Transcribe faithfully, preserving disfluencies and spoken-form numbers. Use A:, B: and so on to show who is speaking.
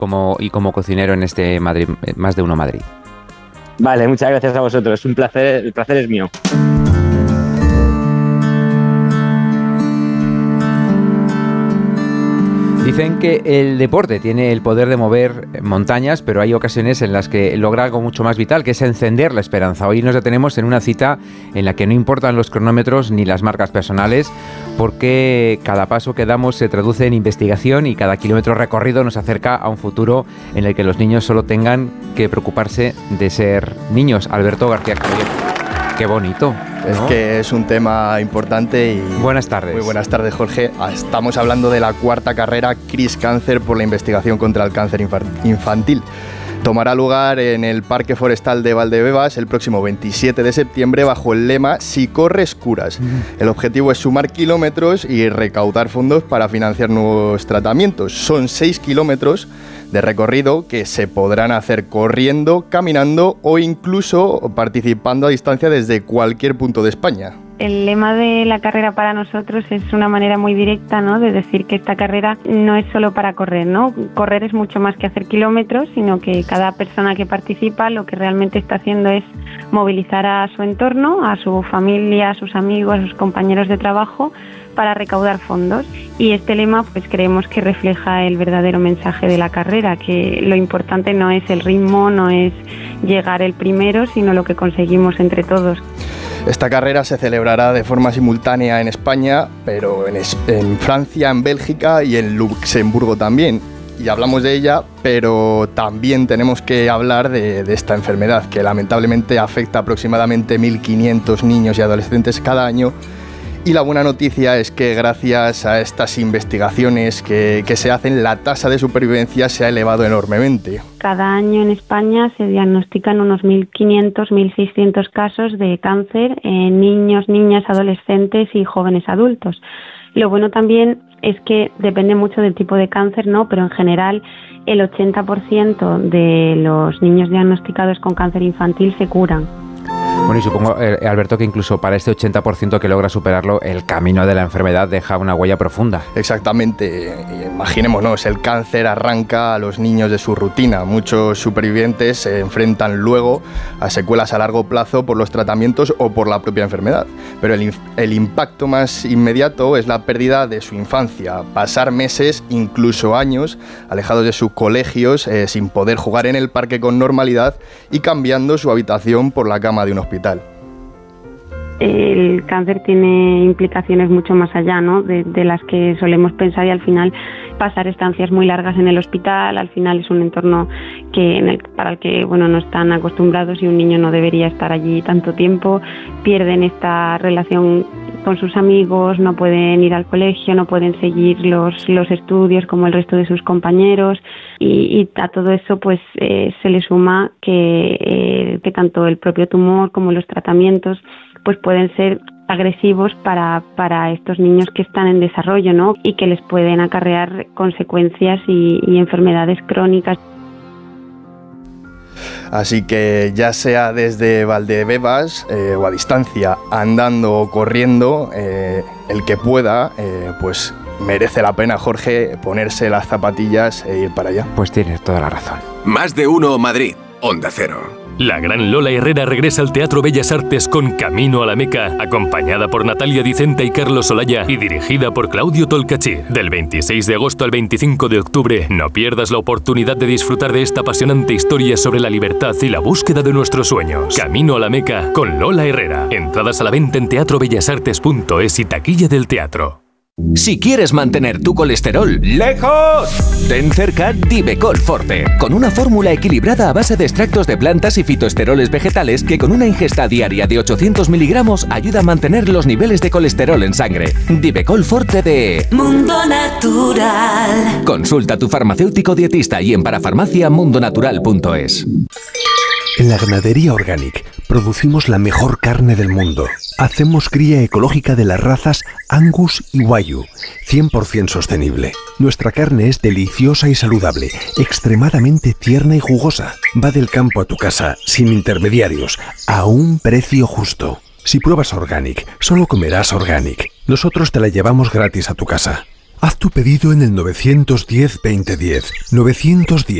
A: como, y como cocinero en este Madrid, Más de Uno Madrid.
B: Vale, muchas gracias a vosotros. Un placer, el placer es mío.
A: Dicen que el deporte tiene el poder de mover montañas, pero hay ocasiones en las que logra algo mucho más vital, que es encender la esperanza. Hoy nos detenemos en una cita en la que no importan los cronómetros ni las marcas personales, porque cada paso que damos se traduce en investigación y cada kilómetro recorrido nos acerca a un futuro en el que los niños solo tengan que preocuparse de ser niños. Alberto García Caballero. Qué bonito, ¿no?
C: Es que es un tema importante y...
A: Buenas tardes.
C: Muy buenas tardes, Jorge. Estamos hablando de la cuarta carrera CRIS Cáncer por la investigación contra el cáncer infantil. Tomará lugar en el Parque Forestal de Valdebebas el próximo veintisiete de septiembre bajo el lema Si corres, curas. El objetivo es sumar kilómetros y recaudar fondos para financiar nuevos tratamientos. Son seis kilómetros de recorrido que se podrán hacer corriendo, caminando o incluso participando a distancia desde cualquier punto de España.
D: El lema de la carrera para nosotros es una manera muy directa, ¿no?, de decir que esta carrera no es solo para correr, ¿no? Correr es mucho más que hacer kilómetros, sino que cada persona que participa lo que realmente está haciendo es movilizar a su entorno, a su familia, a sus amigos, a sus compañeros de trabajo para recaudar fondos. Y este lema pues creemos que refleja el verdadero mensaje de la carrera, que lo importante no es el ritmo, no es llegar el primero, sino lo que conseguimos entre todos.
C: Esta carrera se celebrará de forma simultánea en España, pero en, es- en Francia, en Bélgica y en Luxemburgo también. Y hablamos de ella, pero también tenemos que hablar de, de esta enfermedad, que lamentablemente afecta a aproximadamente mil quinientos niños y adolescentes cada año. Y la buena noticia es que gracias a estas investigaciones que, que se hacen, la tasa de supervivencia se ha elevado enormemente.
D: Cada año en España se diagnostican unos mil quinientos, mil seiscientos casos de cáncer en niños, niñas, adolescentes y jóvenes adultos. Lo bueno también es que depende mucho del tipo de cáncer, ¿no? Pero en general el ochenta por ciento de los niños diagnosticados con cáncer infantil se curan.
A: Bueno, y supongo, eh, Alberto, que incluso para este ochenta por ciento que logra superarlo, el camino de la enfermedad deja una huella profunda.
C: Exactamente. Imaginémonos, el cáncer arranca a los niños de su rutina. Muchos supervivientes se enfrentan luego a secuelas a largo plazo por los tratamientos o por la propia enfermedad. Pero el, el impacto más inmediato es la pérdida de su infancia. Pasar meses, incluso años, alejados de sus colegios, eh, sin poder jugar en el parque con normalidad y cambiando su habitación por la cama de un hospital.
D: El cáncer tiene implicaciones mucho más allá, ¿no?, de, de las que solemos pensar, y al final pasar estancias muy largas en el hospital, al final es un entorno que en el, para el que bueno, no están acostumbrados, y un niño no debería estar allí tanto tiempo. Pierden esta relación con sus amigos, no pueden ir al colegio, no pueden seguir los, los estudios como el resto de sus compañeros, y, y a todo eso pues eh, se le suma que, eh, que tanto el propio tumor como los tratamientos pues pueden ser agresivos para, para estos niños que están en desarrollo, ¿no?, y que les pueden acarrear consecuencias y, y enfermedades crónicas.
C: Así que ya sea desde Valdebebas eh, o a distancia, andando o corriendo, eh, el que pueda, eh, pues merece la pena, Jorge, ponerse las zapatillas e ir para allá.
A: Pues tienes toda la razón.
E: Más de Uno Madrid, Onda Cero.
F: La gran Lola Herrera regresa al Teatro Bellas Artes con Camino a la Meca, acompañada por Natalia Dicenta y Carlos Olaya y dirigida por Claudio Tolcachir. Del veintiséis de agosto al veinticinco de octubre, no pierdas la oportunidad de disfrutar de esta apasionante historia sobre la libertad y la búsqueda de nuestros sueños. Camino a la Meca con Lola Herrera. Entradas a la venta en teatro bellas artes punto es y taquilla del teatro.
G: Si quieres mantener tu colesterol lejos, ten cerca Divecol Forte, con una fórmula equilibrada a base de extractos de plantas y fitoesteroles vegetales que con una ingesta diaria de ochocientos miligramos ayuda a mantener los niveles de colesterol en sangre. Divecol Forte de
H: Mundo Natural.
G: Consulta a tu farmacéutico dietista y en parafarmacia mundo natural punto es.
I: En la Ganadería Organic producimos la mejor carne del mundo. Hacemos cría ecológica de las razas Angus y Wagyu, cien por ciento sostenible. Nuestra carne es deliciosa y saludable, extremadamente tierna y jugosa. Va del campo a tu casa, sin intermediarios, a un precio justo. Si pruebas Organic, solo comerás Organic. Nosotros te la llevamos gratis a tu casa. Haz tu pedido en el novecientos diez veinte diez. novecientos diez